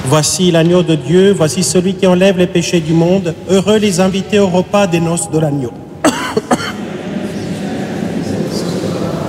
Voici l'agneau de Dieu, voici celui qui enlève les péchés du monde. Heureux les invités au repas des noces de l'agneau.